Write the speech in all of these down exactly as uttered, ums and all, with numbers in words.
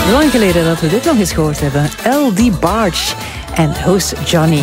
Lang geleden dat we dit nog eens gehoord hebben. L D Barge en Who's Johnny.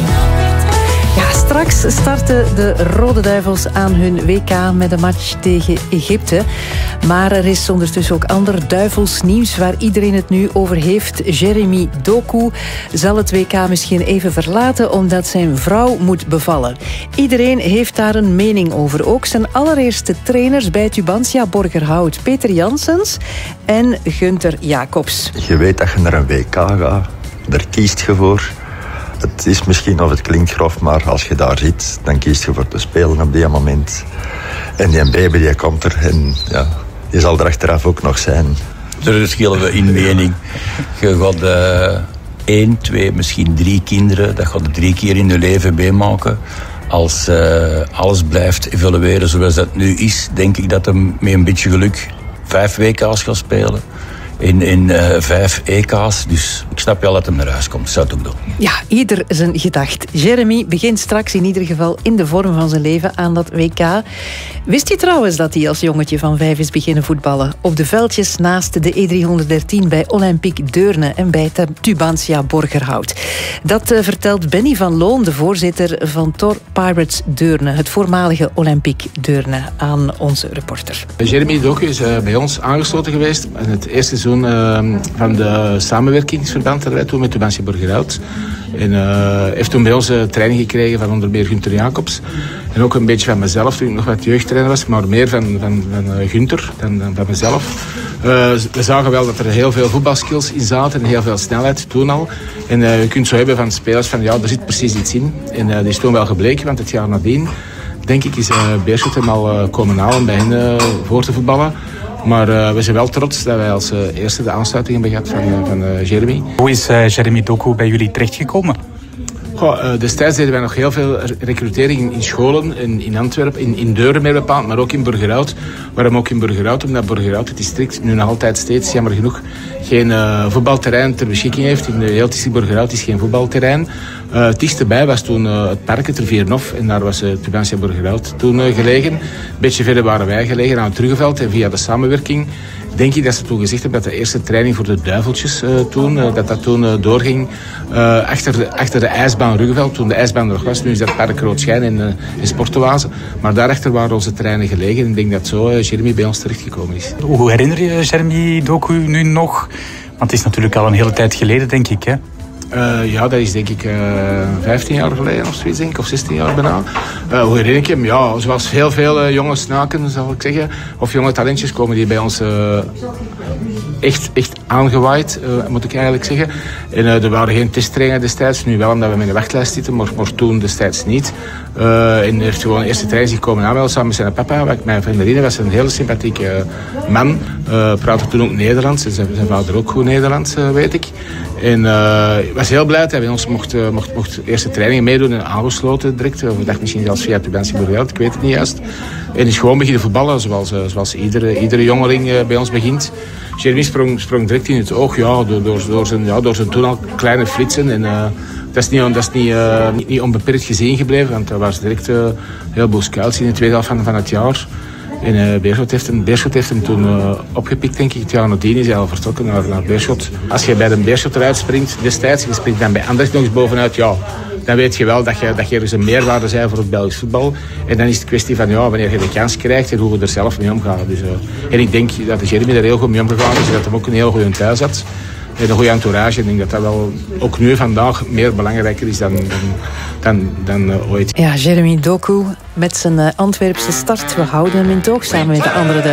Ja, straks starten de Rode Duivels aan hun W K met een match tegen Egypte. Maar er is ondertussen ook ander Duivels nieuws waar iedereen het nu over heeft. Jeremy Doku zal het W K misschien even verlaten omdat zijn vrouw moet bevallen. Iedereen heeft daar een mening over. Ook zijn allereerste trainers bij Tubantia Borgerhout. Peter Janssens en Gunther Jacobs. Je weet dat je naar een W K gaat. Daar kiest je voor. Het is misschien, of het klinkt grof, maar als je daar zit, dan kiest je voor te spelen op die moment. En die baby die komt er en ja, die zal er achteraf ook nog zijn. Er verschillen we in mening. Je gaat uh, één, twee, misschien drie kinderen, dat gaat je drie keer in je leven meemaken. Als uh, alles blijft evolueren zoals dat nu is, denk ik dat hij met een beetje geluk vijf W K's gaat spelen. In, in uh, vijf E K's. Dus ik snap wel dat hij naar huis komt. Zou het ook doen. Ja, ieder zijn gedacht. Jeremy begint straks in ieder geval in de vorm van zijn leven aan dat W K. Wist je trouwens dat hij als jongetje van vijf is beginnen voetballen? Op de veldjes naast de E driehonderddertien bij Olympique Deurne en bij Tubantia Borgerhout. Dat uh, vertelt Benny van Loon, de voorzitter van Tor Pirates Deurne, het voormalige Olympique Deurne, aan onze reporter. Jeremy Doku is uh, bij ons aangesloten geweest in het eerste seizoen uh, van de samenwerkingsverband dat wij toen met Tubantia Borgerhout. En uh, heeft toen bij ons uh, training gekregen van onder meer Gunther Jacobs. En ook een beetje van mezelf toen ik nog wat jeugdtrainer was, maar meer van, van, van uh, Gunther dan, dan van mezelf. Uh, we zagen wel dat er heel veel voetbalskills in zaten en heel veel snelheid toen al. En uh, je kunt zo hebben van spelers van ja, er zit precies iets in. En uh, die is toen wel gebleken, want het jaar nadien, denk ik, is uh, Beerschot hem al uh, komen halen bij hen uh, voor te voetballen. Maar uh, we zijn wel trots dat wij als uh, eerste de aansluiting hebben gehad van, uh, van uh, Jeremy. Hoe is uh, Jeremy Doku bij jullie terechtgekomen? Goh, uh, destijds deden wij nog heel veel recrutering in scholen, in, in Antwerpen, in, in Deurne meer bepaald, maar ook in Borgerhout. Waarom ook in Borgerhout? Omdat Borgerhout, het district, nu nog altijd steeds, jammer genoeg, geen uh, voetbalterrein ter beschikking heeft. In de heel district Borgerhout is geen voetbalterrein. Uh, het dichtstbij was toen uh, het park, het Rivierenhof, en daar was uh, Tubantia Borgerhout toen uh, gelegen. Een beetje verder waren wij gelegen aan het Truggeveld en via de samenwerking denk ik dat ze toen gezegd hebben dat de eerste training voor de duiveltjes uh, toen, uh, dat dat toen uh, doorging uh, achter, de, achter de ijsbaan Ruggeveld. Toen de ijsbaan er nog was, nu is dat park Roodschijn in, uh, in Sportoase. Maar daarachter waren onze treinen gelegen en ik denk dat zo uh, Jeremy bij ons terechtgekomen is. Hoe herinner je Jeremy Doku nu nog? Want het is natuurlijk al een hele tijd geleden, denk ik, hè? Uh, ja, dat is denk ik uh, vijftien jaar geleden of zoiets, denk ik, of zestien jaar bijna. Uh, hoe herinner ik hem? Ja, zoals heel veel uh, jonge snaken, zal ik zeggen, of jonge talentjes komen die bij ons uh, echt, echt aangewaaid, uh, moet ik eigenlijk zeggen. En uh, er waren geen testtrainingen destijds, nu wel omdat we met een wachtlijst zitten, maar, maar toen destijds niet. Uh, en heeft gewoon de eerste training gekomen aanmelden samen met zijn papa. Mijn vriend Marine was een hele sympathieke man, uh, praatte toen ook Nederlands en zijn, zijn vader ook goed Nederlands, uh, weet ik. En uh, ik was heel blij dat hij bij ons mocht, uh, mocht, mocht eerste trainingen meedoen en aangesloten direct. Of ik dacht misschien zelfs via Tubantia Borgerhout, ik weet het niet juist. En is gewoon beginnen voetballen zoals, uh, zoals iedere, iedere jongeling uh, bij ons begint. Jeremy sprong, sprong direct in het oog, ja, door, door, door, zijn, ja, door zijn toen al kleine flitsen. En, uh, dat is, niet, dat is niet, uh, niet, niet onbeperkt gezien gebleven, want er was direct uh, een heleboel scouts in de tweede helft van, van het jaar. En uh, Beerschot, heeft hem, Beerschot heeft hem toen uh, opgepikt, denk ik. Het jaar nadien is hij al vertrokken naar, naar Beerschot. Als je bij de Beerschot eruit springt, destijds, je springt dan bij Anderlecht nog eens bovenuit, ja, dan weet je wel dat je, dat je ergens een meerwaarde bent voor het Belgisch voetbal. En dan is het kwestie van ja, wanneer je de kans krijgt en hoe we er zelf mee omgaan. Dus, uh, en ik denk dat de Jeremy er heel goed mee omgegaan is, dat hij ook een heel goede thuis had. En een goede entourage. Ik denk dat dat wel ook nu vandaag meer belangrijker is dan, dan, dan, dan uh, ooit. Ja, Jeremy Doku met zijn uh, Antwerpse start. We houden hem in toog samen met de andere